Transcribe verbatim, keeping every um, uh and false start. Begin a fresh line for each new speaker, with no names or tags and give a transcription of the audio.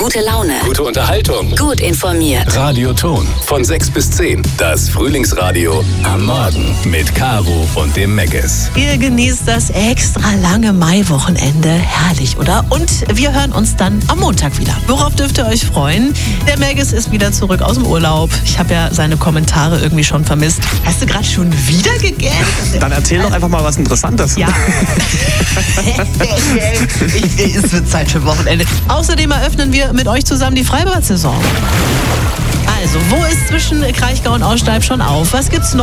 Gute Laune.
Gute Unterhaltung.
Gut informiert.
Radio Ton. Von sechs bis zehn. Das Frühlingsradio am Morgen. Mit Caro und dem Meggis.
Ihr genießt das extra lange Maiwochenende. Herrlich, oder? Und wir hören uns dann am Montag wieder. Worauf dürft ihr euch freuen? Der Meggis ist wieder zurück aus dem Urlaub. Ich habe ja seine Kommentare irgendwie schon vermisst. Hast du gerade schon wieder gegähnt?
Dann erzähl doch einfach mal was Interessantes.
Ja. ich, es wird Zeit für Wochenende. Außerdem eröffnen wir mit euch zusammen die Freibad-Saison. Also, wo ist zwischen Kraichgau und Aussteib schon auf? Was gibt's noch?